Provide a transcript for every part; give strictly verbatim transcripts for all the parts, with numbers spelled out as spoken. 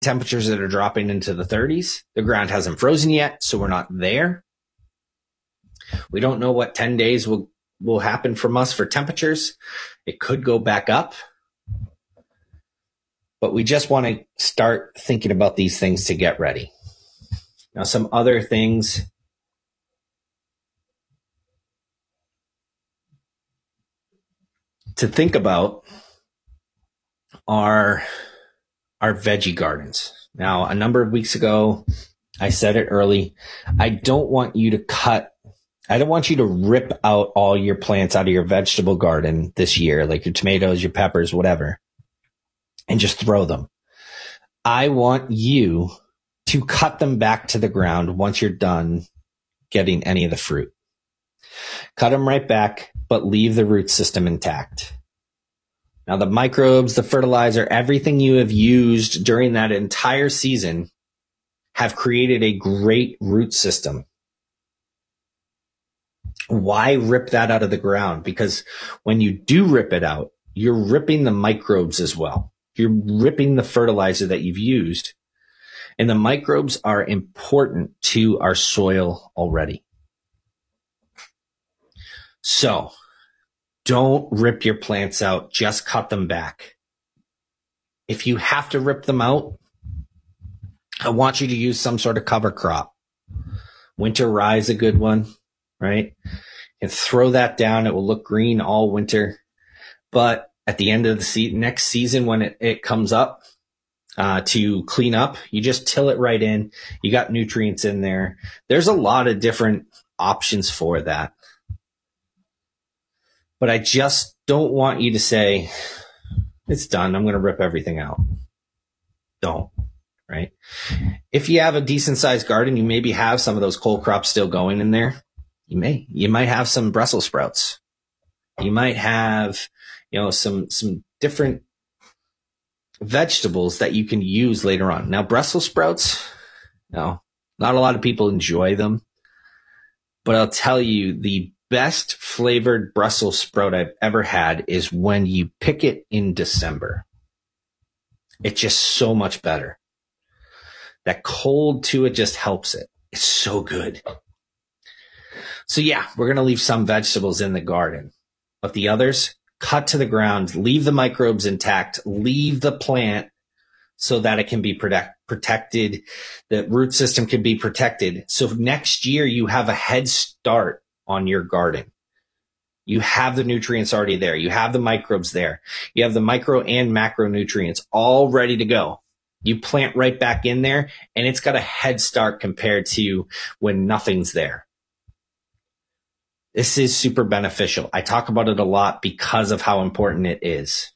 temperatures that are dropping into the thirties. The ground hasn't frozen yet, so we're not there. We don't know what ten days will, will happen from us for temperatures. It could go back up. But we just want to start thinking about these things to get ready. Now, some other things. To think about are our veggie gardens. Now, a number of weeks ago, I said it early. I don't want you to cut, I don't want you to rip out all your plants out of your vegetable garden this year, like your tomatoes, your peppers, whatever, and just throw them. I want you to cut them back to the ground once you're done getting any of the fruit. Cut them right back, but leave the root system intact. Now, the microbes, the fertilizer, everything you have used during that entire season have created a great root system. Why rip that out of the ground? Because when you do rip it out, you're ripping the microbes as well. You're ripping the fertilizer that you've used. And the microbes are important to our soil already. So don't rip your plants out. Just cut them back. If you have to rip them out, I want you to use some sort of cover crop. Winter rye is a good one, right? And throw that down. It will look green all winter. But at the end of the se- next season, when it, it comes up uh, to clean up, you just till it right in. You got nutrients in there. There's a lot of different options for that. But I just don't want you to say, it's done, I'm going to rip everything out. Don't, right? If you have a decent sized garden, you maybe have some of those cole crops still going in there. You may. You might have some Brussels sprouts. You might have, you know, some some different vegetables that you can use later on. Now, Brussels sprouts, no, not a lot of people enjoy them. But I'll tell you, the best flavored Brussels sprout I've ever had is when you pick it in December. It's just so much better. That cold to it just helps it. It's so good. So yeah, we're going to leave some vegetables in the garden, but the others, cut to the ground, leave the microbes intact, leave the plant so that it can be protect, protected. The root system can be protected. So next year you have a head start on your garden. You have the nutrients already there. You have the microbes there. You have the micro and macronutrients all ready to go. You plant right back in there and it's got a head start compared to when nothing's there. This is super beneficial. I talk about it a lot because of how important it is.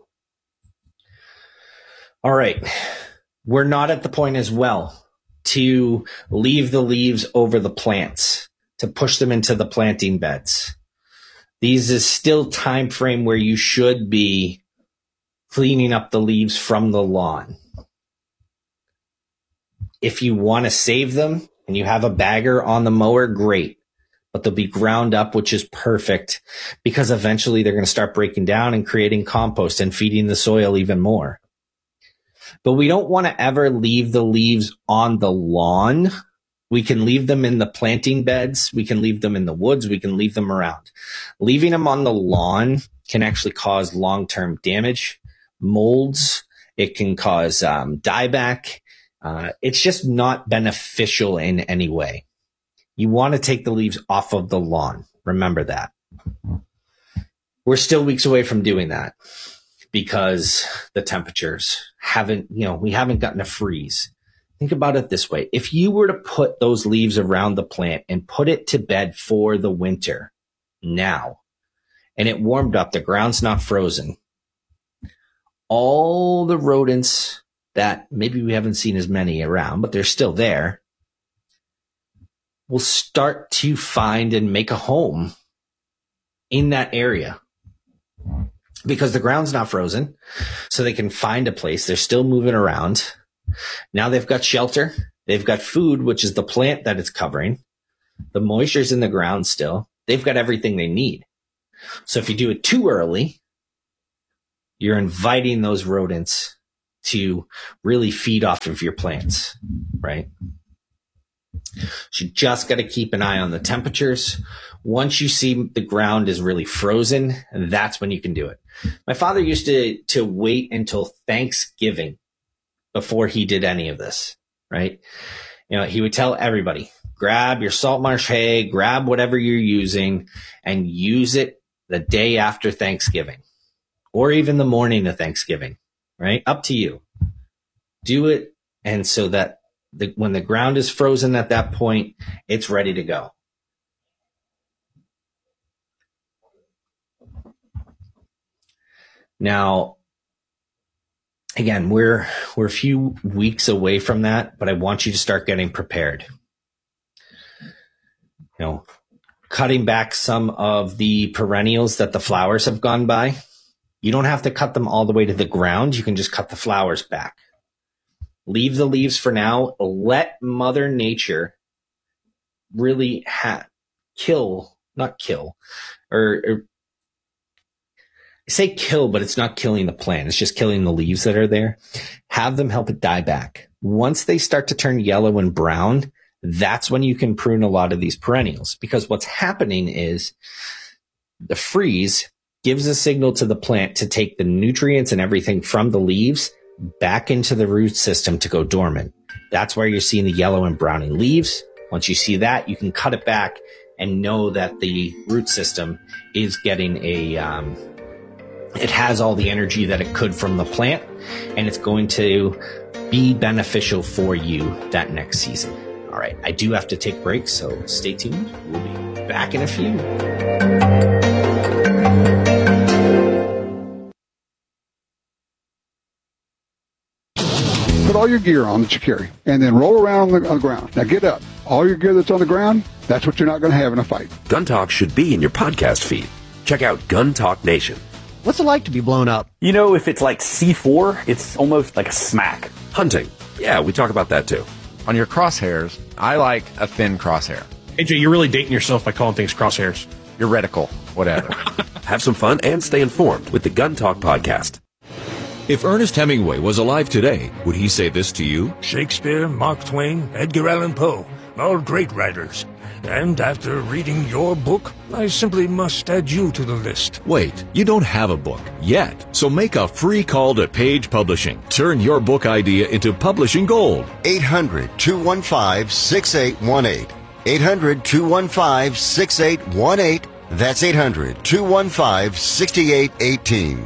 All right. We're not at the point as well to leave the leaves over the plants, to push them into the planting beds. These is still time frame where you should be cleaning up the leaves from the lawn. If you want to save them and you have a bagger on the mower, great. But they'll be ground up, which is perfect because eventually they're going to start breaking down and creating compost and feeding the soil even more. But we don't want to ever leave the leaves on the lawn. We can leave them in the planting beds. We can leave them in the woods. We can leave them around. Leaving them on the lawn can actually cause long-term damage, molds. It can cause um, dieback. Uh, it's just not beneficial in any way. You want to take the leaves off of the lawn. Remember that. We're still weeks away from doing that because the temperatures haven't, you know, we haven't gotten a freeze. Think about it this way. If you were to put those leaves around the plant and put it to bed for the winter now, and it warmed up, the ground's not frozen, all the rodents that maybe we haven't seen as many around, but they're still there, will start to find and make a home in that area because the ground's not frozen. So they can find a place. They're still moving around. Now they've got shelter. They've got food, which is the plant that it's covering. The moisture's in the ground still. They've got everything they need. So if you do it too early, you're inviting those rodents to really feed off of your plants, right? So you just got to keep an eye on the temperatures. Once you see the ground is really frozen, that's when you can do it. My father used to, to wait until Thanksgiving before he did any of this, right? You know, he would tell everybody, grab your salt marsh hay, grab whatever you're using, and use it the day after Thanksgiving or even the morning of Thanksgiving, right? Up to you. Do it. And so that the, when the ground is frozen at that point, it's ready to go. Now, again, we're we're a few weeks away from that, but I want you to start getting prepared. You know, cutting back some of the perennials that the flowers have gone by. You don't have to cut them all the way to the ground. You can just cut the flowers back. Leave the leaves for now. Let Mother Nature really ha- kill, not kill, or, or I say kill, but it's not killing the plant. It's just killing the leaves that are there. Have them help it die back. Once they start to turn yellow and brown, that's when you can prune a lot of these perennials, because what's happening is the freeze gives a signal to the plant to take the nutrients and everything from the leaves back into the root system to go dormant. That's where you're seeing the yellow and browning leaves. Once you see that, you can cut it back and know that the root system is getting a, um, it has all the energy that it could from the plant, and it's going to be beneficial for you that next season. All right, I do have to take breaks, so stay tuned. We'll be back in a few. Put all your gear on that you carry, and then roll around on the, on the ground. Now get up. All your gear that's on the ground, that's what you're not going to have in a fight. Gun Talk should be in your podcast feed. Check out Gun Talk Nation. What's it like to be blown up? You know, if it's like C four, it's almost like a smack. Hunting. Yeah, we talk about that too. On your crosshairs, I like a thin crosshair. A J, you're really dating yourself by calling things crosshairs. Your reticle, whatever. Have some fun and stay informed with the Gun Talk podcast. If Ernest Hemingway was alive today, would he say this to you? Shakespeare, Mark Twain, Edgar Allan Poe, all great writers. And after reading your book, I simply must add you to the list. Wait, you don't have a book yet. So make a free call to Page Publishing. Turn your book idea into publishing gold. eight hundred, two one five, six eight one eight. eight hundred, two one five, six eight one eight. That's eight hundred, two one five, six eight one eight.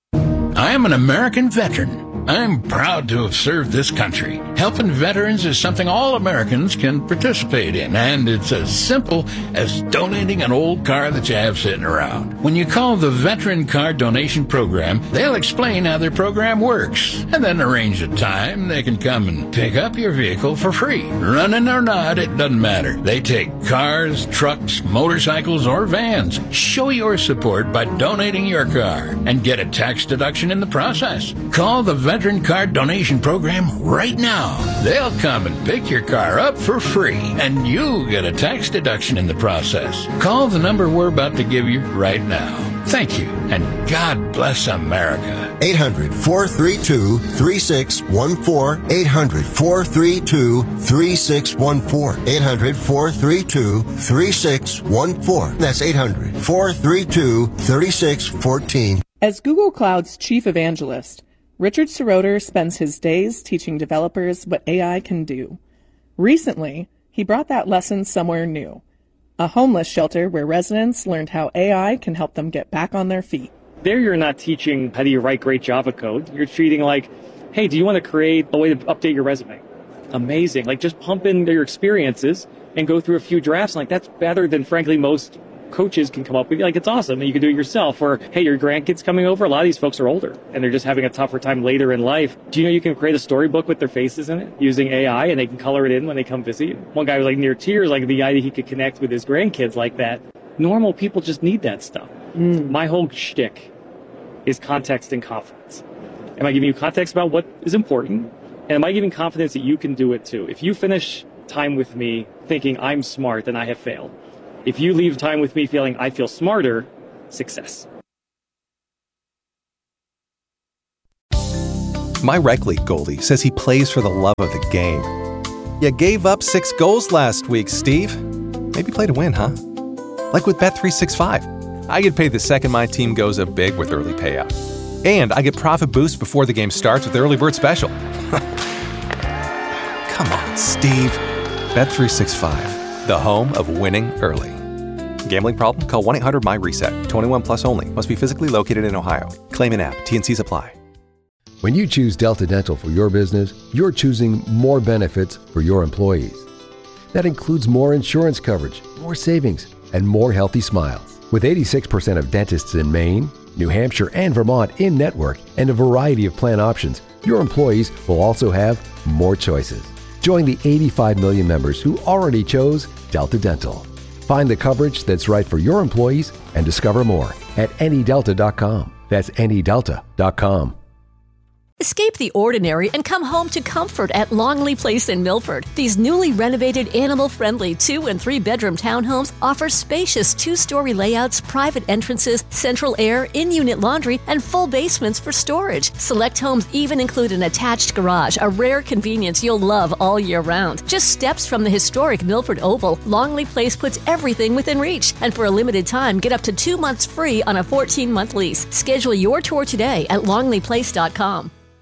I am an American veteran. I'm proud to have served this country. Helping veterans is something all Americans can participate in, and it's as simple as donating an old car that you have sitting around. When you call the Veteran Car Donation Program, they'll explain how their program works, and then arrange a time they can come and pick up your vehicle for free. Running or not, it doesn't matter. They take cars, trucks, motorcycles, or vans. Show your support by donating your car and get a tax deduction in the process. Call the Veteran Car Donation Program right now. They'll come and pick your car up for free, and you get a tax deduction in the process. Call the number we're about to give you right now. Thank you, and God bless America. eight hundred, four three two, three six one four. eight hundred, four three two, three six one four. eight hundred, four three two, three six one four. That's eight hundred, four three two, three six one four. As Google Cloud's chief evangelist, Richard Seroter spends his days teaching developers what A I can do. Recently, he brought that lesson somewhere new, a homeless shelter where residents learned how A I can help them get back on their feet. There you're not teaching how do you write great Java code. You're treating like, hey, do you want to create a way to update your resume? Amazing. Like, just pump in your experiences and go through a few drafts. Like, that's better than, frankly, most coaches can come up with. Like, it's awesome, and you can do it yourself. Or, hey, your grandkids coming over. A lot of these folks are older, and they're just having a tougher time later in life. Do you know you can create a storybook with their faces in it using A I, and they can color it in when they come visit you? One guy was like near tears, like the idea he could connect with his grandkids like that. Normal people just need that stuff. Mm. My whole shtick is context and confidence. Am I giving you context about what is important? And am I giving confidence that you can do it too? If you finish time with me thinking I'm smart, then I have failed. If you leave time with me feeling I feel smarter, success. My rec league goalie says he plays for the love of the game. You gave up six goals last week, Steve. Maybe play to win, huh? Like with Bet three sixty-five. I get paid the second my team goes up big with early payout. And I get profit boost before the game starts with the early bird special. Come on, Steve. Bet three sixty-five, the home of winning early. Gambling problem? Call one eight hundred my reset. twenty-one plus only. Must be physically located in Ohio. Claim in app. T and C's apply. When you choose Delta Dental for your business, you're choosing more benefits for your employees. That includes more insurance coverage, more savings, and more healthy smiles. With eighty-six percent of dentists in Maine, New Hampshire, and Vermont in network and a variety of plan options, your employees will also have more choices. Join the eighty-five million members who already chose Delta Dental. Find the coverage that's right for your employees and discover more at any delta dot com. That's any delta dot com. Escape the ordinary and come home to comfort at Longley Place in Milford. These newly renovated, animal-friendly two- and three-bedroom townhomes offer spacious two-story layouts, private entrances, central air, in-unit laundry, and full basements for storage. Select homes even include an attached garage, a rare convenience you'll love all year round. Just steps from the historic Milford Oval, Longley Place puts everything within reach. And for a limited time, get up to two months free on a fourteen-month lease. Schedule your tour today at longley place dot com.